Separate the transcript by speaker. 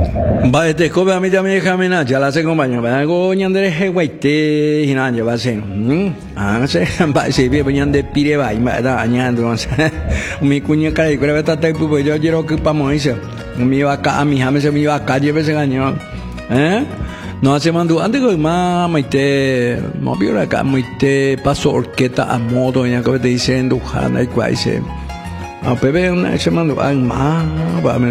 Speaker 1: Va este cobe a mí también camina, ya la se acompaña, va algo ñandere heguaite, y nada, va a ser, se va a ser bien ñande pire va, y va a añando, mi cuña cara y creo que está pues yo quiero que para Moisés, mi vaca, a mi jame se me iba a calle, ese gaño, no hace mando, antes que más, maite, no vio acá, maite, paso orqueta a modo, ya que te dicen, dujana y cuál se, a Pepe, una se mandó, más,